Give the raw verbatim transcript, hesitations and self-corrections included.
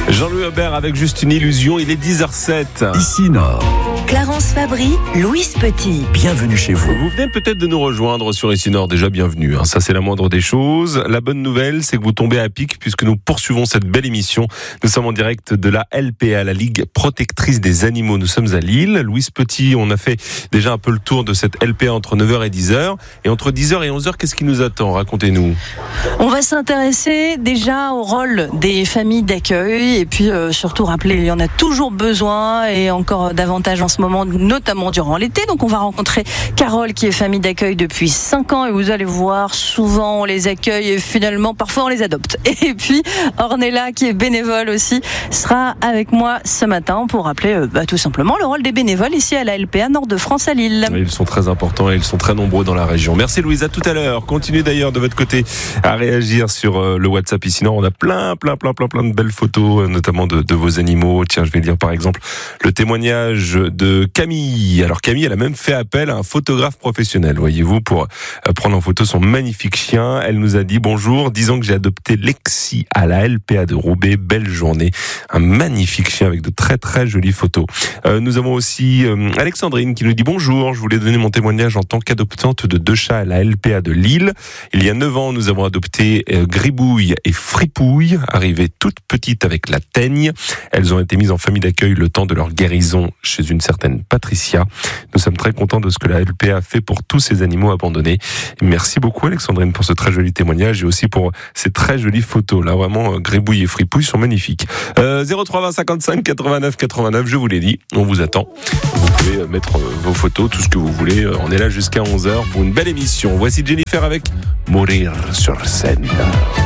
Jean-Louis Aubert avec Juste une illusion, il est dix heures sept. Ici Nord. Clarence Fabry, Louise Petit. Bienvenue chez vous. Vous venez peut-être de nous rejoindre sur Ici Nord, déjà bienvenue, hein. Ça c'est la moindre des choses. La bonne nouvelle, c'est que vous tombez à pic puisque nous poursuivons cette belle émission. Nous sommes en direct de la L P A, la Ligue protectrice des animaux. Nous sommes à Lille. Louise Petit, on a fait déjà un peu le tour de cette L P A entre neuf heures et dix heures. Et entre dix heures et onze heures, qu'est-ce qui nous attend? Racontez-nous. On va s'intéresser déjà au rôle des familles d'accueil et puis euh, surtout rappeler, il y en a toujours besoin et encore davantage en ce moment, notamment durant l'été. Donc on va rencontrer Carole qui est famille d'accueil depuis cinq ans et vous allez voir, souvent on les accueille et finalement parfois on les adopte. Et puis Ornella qui est bénévole aussi sera avec moi ce matin pour rappeler euh, bah, tout simplement le rôle des bénévoles ici à la L P A Nord de France à Lille. Ils sont très importants et ils sont très nombreux dans la région. Merci Louise, à tout à l'heure. Continuez d'ailleurs de votre côté à réagir sur euh, le WhatsApp ici Nord. On a plein, plein, plein, plein, plein de belles photos, euh, notamment de, de vos animaux. Tiens, je vais lire par exemple le témoignage de Camille. Alors Camille, elle a même fait appel à un photographe professionnel, voyez-vous, pour euh, prendre en photo son magnifique chien. Elle nous a dit bonjour, disons que j'ai adopté Lexi à la L P A de Roubaix. Belle journée. Un magnifique chien avec de très, très jolies photos. Euh, nous avons aussi euh, Alexandrine qui nous dit bonjour, je voulais donner mon témoignage en tant qu'adoptante de deux chats à la L P A de Lille. Il y a neuf ans, nous avons adopté euh, Gribouille et Fripouille, arrivées toutes petites avec la teigne. Elles ont été mises en famille d'accueil le temps de leur guérison chez une certaine Patricia. Nous sommes très contents de ce que la L P A fait pour tous ces animaux abandonnés. Merci beaucoup Alexandrine pour ce très joli témoignage et aussi pour ces très jolies photos. Là vraiment, euh, Gribouille et Fripouille sont magnifiques. Euh, zéro trois vingt cinquante-cinq quatre-vingt-neuf quatre-vingt-neuf, je vous l'ai dit, on vous attend. Vous pouvez mettre vos photos, tout ce que vous voulez. On est là jusqu'à onze heures pour une belle émission. Voici Jennifer avec Mourir sur scène.